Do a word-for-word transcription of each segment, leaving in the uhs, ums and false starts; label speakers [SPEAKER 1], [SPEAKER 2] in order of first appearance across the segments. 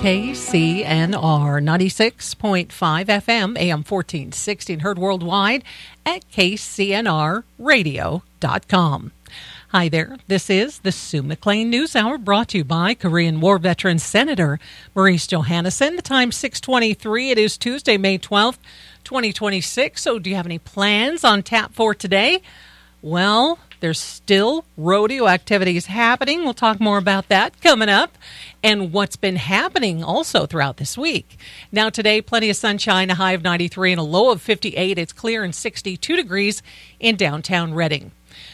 [SPEAKER 1] K C N R ninety-six point five F M, A M fourteen sixty, and heard worldwide at K C N R radio dot com. Hi there, this is the Sue McLean News Hour, brought to you by Korean War veteran Senator Maurice Johannesson. The time six twenty-three. It is Tuesday, May twelfth, twenty twenty-six. So do you have any plans on tap for today? Well, there's still rodeo activities happening. We'll talk more about that coming up, and what's been happening also throughout this week. Now today, plenty of sunshine, a high of ninety-three and a low of fifty-eight. It's clear and sixty-two degrees in downtown Reading.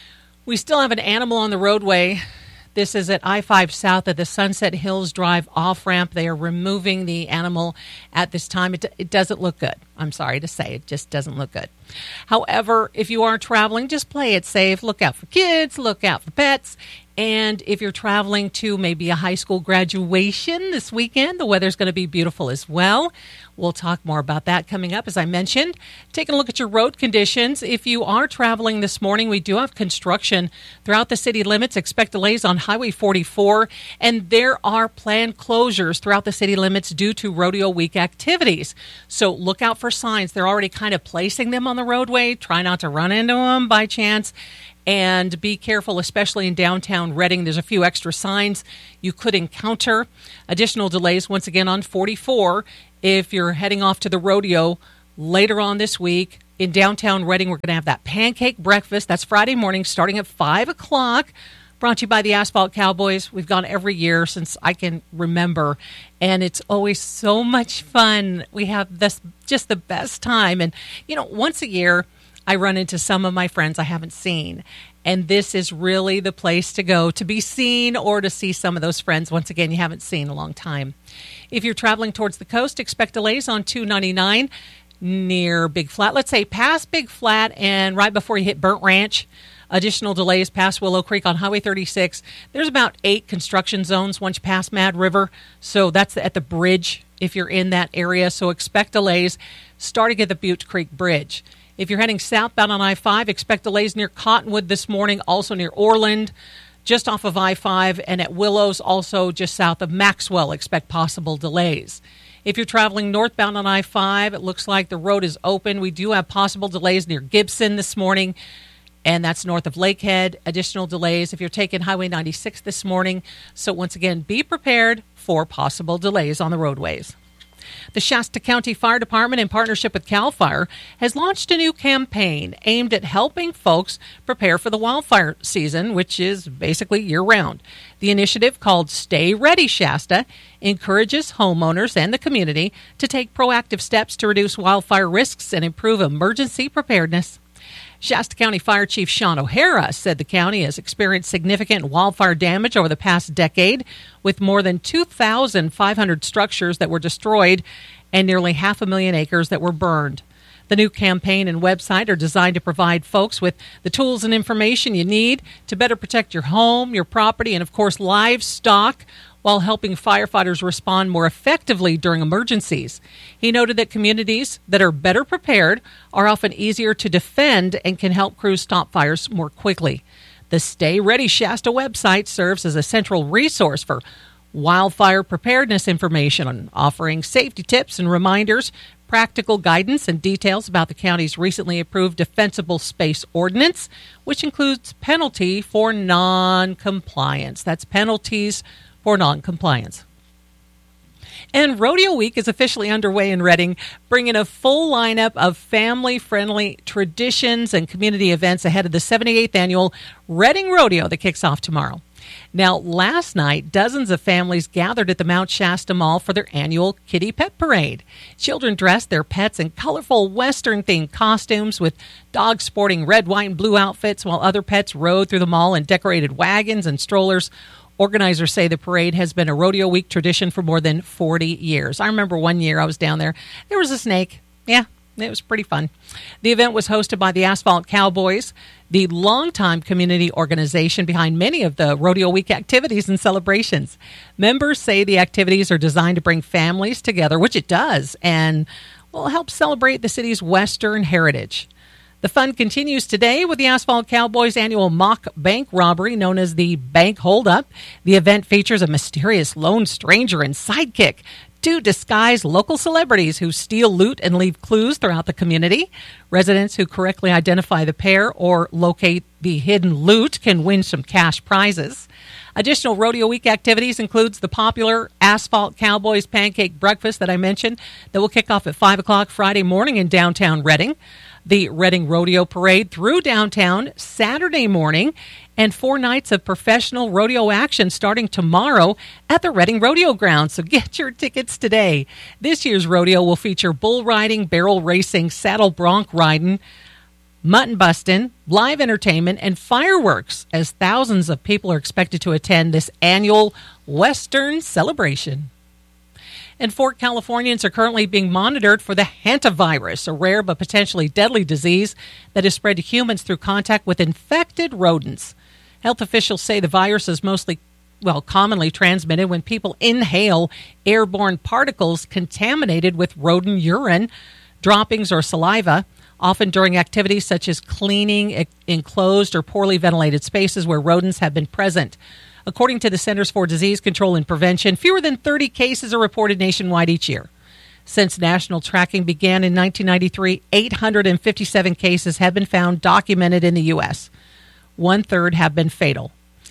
[SPEAKER 1] We still have an animal on the roadway. This is at I five South at the Sunset Hills Drive off-ramp. They are removing the animal at this time. It, it doesn't look good. I'm sorry to say, it just doesn't look good. However, if you are traveling, just play it safe. Look out for kids, look out for pets. And if you're traveling to maybe a high school graduation this weekend, the weather's going to be beautiful as well. We'll talk more about that coming up, as I mentioned. Taking a look at your road conditions. If you are traveling this morning, we do have construction throughout the city limits. Expect delays on Highway forty-four, and there are planned closures throughout the city limits due to Rodeo Week activities. So look out for signs. They're already kind of placing them on the roadway. Try not to run into them by chance. And be careful, especially in downtown Reading. There's a few extra signs you could encounter. Additional delays, once again, on forty-four. If you're heading off to the rodeo later on this week, in downtown Reading, we're going to have that pancake breakfast. That's Friday morning, starting at five o'clock. Brought to you by the Asphalt Cowboys. We've gone every year since I can remember, and it's always so much fun. We have this just the best time. And, you know, once a year, I run into some of my friends I haven't seen, and this is really the place to go to be seen or to see some of those friends, once again, you haven't seen in a long time. If you're traveling towards the coast, expect delays on two ninety-nine near Big Flat. Let's say past Big Flat and right before you hit Burnt Ranch. Additional delays past Willow Creek on Highway thirty-six. There's about eight construction zones once you pass Mad River, so that's at the bridge if you're in that area. So expect delays starting at the Butte Creek Bridge. If you're heading southbound on I five, expect delays near Cottonwood this morning, also near Orland, just off of I five, and at Willows, also just south of Maxwell, expect possible delays. If you're traveling northbound on I five, it looks like the road is open. We do have possible delays near Gibson this morning, and that's north of Lakehead. Additional delays if you're taking Highway ninety-six this morning. So once again, be prepared for possible delays on the roadways. The Shasta County Fire Department, in partnership with CAL FIRE, has launched a new campaign aimed at helping folks prepare for the wildfire season, which is basically year-round. The initiative, called Stay Ready Shasta, encourages homeowners and the community to take proactive steps to reduce wildfire risks and improve emergency preparedness. Shasta County Fire Chief Sean O'Hara said the county has experienced significant wildfire damage over the past decade, with more than two thousand five hundred structures that were destroyed and nearly half a million acres that were burned. The new campaign and website are designed to provide folks with the tools and information you need to better protect your home, your property, and, of course, livestock, while helping firefighters respond more effectively during emergencies. He noted that communities that are better prepared are often easier to defend and can help crews stop fires more quickly. The Stay Ready Shasta website serves as a central resource for wildfire preparedness information, offering safety tips and reminders, practical guidance, and details about the county's recently approved Defensible Space Ordinance, which includes penalty for non-compliance. That's penalties for non-compliance. And Rodeo Week is officially underway in Reading, bringing a full lineup of family-friendly traditions and community events ahead of the seventy-eighth Annual Reading Rodeo that kicks off tomorrow. Now, last night, dozens of families gathered at the Mount Shasta Mall for their annual Kitty Pet Parade. Children dressed their pets in colorful Western-themed costumes, with dogs sporting red, white, and blue outfits, while other pets rode through the mall in decorated wagons and strollers. Organizers say the parade has been a Rodeo Week tradition for more than forty years. I remember one year I was down there. There was a snake. Yeah, it was pretty fun. The event was hosted by the Asphalt Cowboys, the longtime community organization behind many of the Rodeo Week activities and celebrations. Members say the activities are designed to bring families together, which it does, and will help celebrate the city's Western heritage. The fun continues today with the Asphalt Cowboys annual mock bank robbery known as the Bank Holdup. The event features a mysterious lone stranger and sidekick, two disguised local celebrities who steal loot and leave clues throughout the community. Residents who correctly identify the pair or locate the hidden loot can win some cash prizes. Additional Rodeo Week activities includes the popular Asphalt Cowboys Pancake Breakfast that I mentioned that will kick off at five o'clock Friday morning in downtown Reading. The Reading Rodeo Parade through downtown Saturday morning, and four nights of professional rodeo action starting tomorrow at the Reading Rodeo Grounds. So get your tickets today. This year's rodeo will feature bull riding, barrel racing, saddle bronc riding, mutton busting, live entertainment, and fireworks as thousands of people are expected to attend this annual Western celebration. And four Californians are currently being monitored for the hantavirus, a rare but potentially deadly disease that is spread to humans through contact with infected rodents. Health officials say the virus is mostly, well, commonly transmitted when people inhale airborne particles contaminated with rodent urine, droppings, or saliva, often during activities such as cleaning enclosed or poorly ventilated spaces where rodents have been present. According to the Centers for Disease Control and Prevention, fewer than thirty cases are reported nationwide each year. Since national tracking began in nineteen ninety-three, eight hundred fifty-seven cases have been found documented in the U S. One-third have been fatal.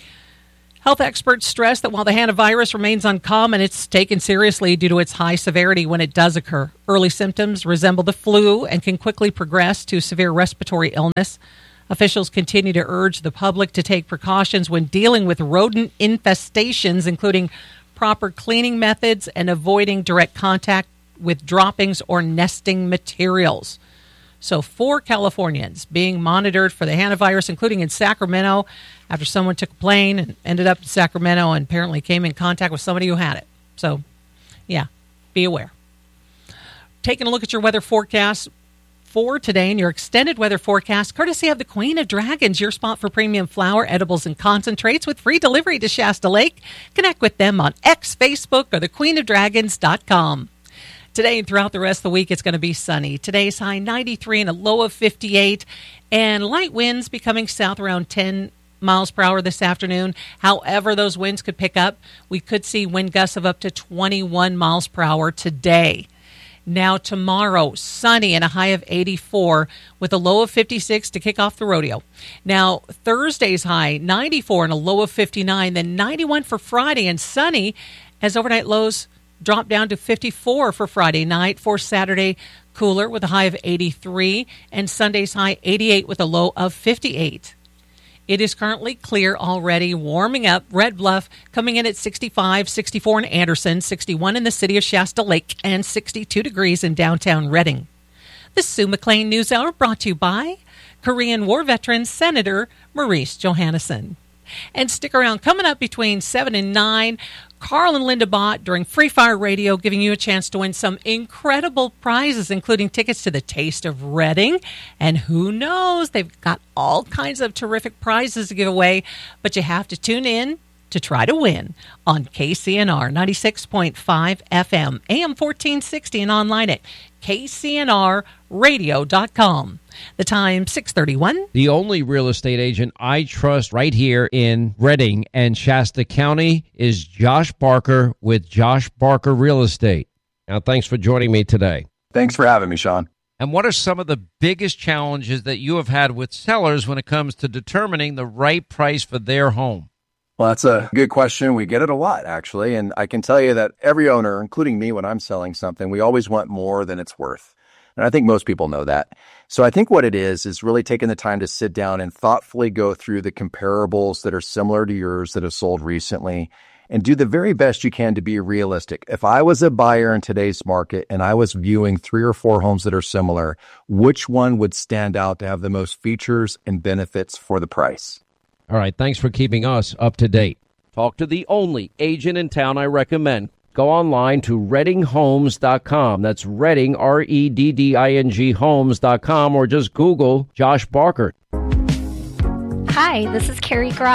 [SPEAKER 1] Health experts stress that while the hantavirus remains uncommon, it's taken seriously due to its high severity when it does occur. Early symptoms resemble the flu and can quickly progress to severe respiratory illness. Officials continue to urge the public to take precautions when dealing with rodent infestations, including proper cleaning methods and avoiding direct contact with droppings or nesting materials. So four Californians being monitored for the hantavirus, including in Sacramento, after someone took a plane and ended up in Sacramento and apparently came in contact with somebody who had it. So, yeah, be aware. Taking a look at your weather forecast for today and your extended weather forecast, courtesy of the Queen of Dragons, your spot for premium flower, edibles, and concentrates with free delivery to Shasta Lake. Connect with them on X, Facebook, or the queen of dragons dot com. Today and throughout the rest of the week, it's going to be sunny. Today's high ninety-three and a low of fifty-eight, and light winds becoming south around ten miles per hour this afternoon. However, those winds could pick up. We could see wind gusts of up to twenty-one miles per hour today. Now tomorrow, sunny and a high of eighty-four with a low of fifty-six to kick off the rodeo. Now Thursday's high, ninety-four and a low of fifty-nine, then ninety-one for Friday and sunny as overnight lows drop down to fifty-four for Friday night. For Saturday, cooler with a high of eighty-three and Sunday's high eighty-eight with a low of fifty-eight. It is currently clear already, warming up. Red Bluff coming in at sixty-five, sixty-four in Anderson, sixty-one in the city of Shasta Lake, and sixty-two degrees in downtown Reading. The Sue McLean News Hour brought to you by Korean War veteran Senator Maurice Johannesson. And stick around. Coming up between seven and nine, Carl and Linda Bott during Free Fire Radio, giving you a chance to win some incredible prizes, including tickets to the Taste of Reading. And who knows, they've got all kinds of terrific prizes to give away, but you have to tune in to try to win on K C N R ninety-six point five F M, A M fourteen sixty, and online at K C N R radio dot com. The time, six thirty-one.
[SPEAKER 2] The only real estate agent I trust right here in Reading and Shasta County is Josh Barker with Josh Barker Real Estate. Now, thanks for joining me today.
[SPEAKER 3] Thanks for having me, Sean.
[SPEAKER 2] And what are some of the biggest challenges that you have had with sellers when it comes to determining the right price for their home?
[SPEAKER 3] Well, that's a good question. We get it a lot, actually. And I can tell you that every owner, including me when I'm selling something, we always want more than it's worth. And I think most people know that. So I think what it is, is really taking the time to sit down and thoughtfully go through the comparables that are similar to yours that have sold recently and do the very best you can to be realistic. If I was a buyer in today's market and I was viewing three or four homes that are similar, which one would stand out to have the most features and benefits for the price?
[SPEAKER 2] All right. Thanks for keeping us up to date. Talk to the only agent in town I recommend. Go online to reading homes dot com. That's Reading, R E D D I N G, homes dot com, or just Google Josh Barker.
[SPEAKER 4] Hi, this is Carrie Grau.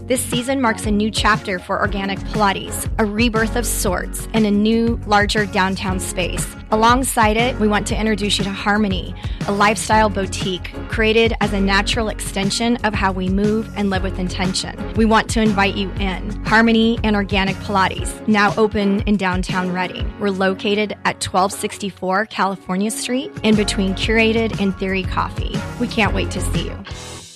[SPEAKER 4] This season marks a new chapter for Organic Pilates, a rebirth of sorts in a new, larger downtown space. Alongside it, we want to introduce you to Harmony, a lifestyle boutique created as a natural extension of how we move and live with intention. We want to invite you in. Harmony and Organic Pilates, now open in downtown Reading. We're located at twelve sixty-four California Street, in between Curated and Theory Coffee. We can't wait to see you.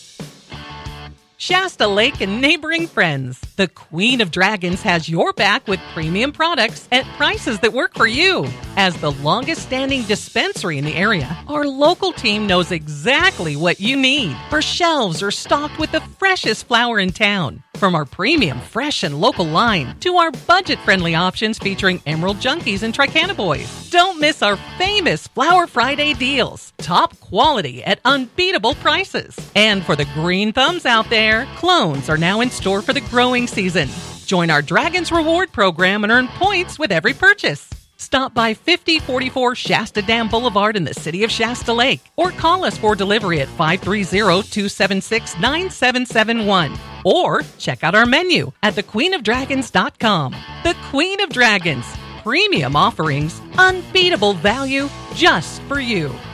[SPEAKER 1] Shasta Lake and neighboring friends, the Queen of Dragons has your back with premium products at prices that work for you. As the longest-standing dispensary in the area, our local team knows exactly what you need. Our shelves are stocked with the freshest flower in town. From our premium, fresh, and local line to our budget-friendly options featuring Emerald Junkies and Tricannabis. Don't miss our famous Flower Friday deals. Top quality at unbeatable prices. And for the green thumbs out there, clones are now in store for the growing season. Join our Dragons Reward program and earn points with every purchase. Stop by fifty forty-four Shasta Dam Boulevard in the city of Shasta Lake or call us for delivery at five three zero, two seven six, nine seven seven one or check out our menu at the queen of dragons dot com. The Queen of Dragons. Premium offerings, unbeatable value just for you.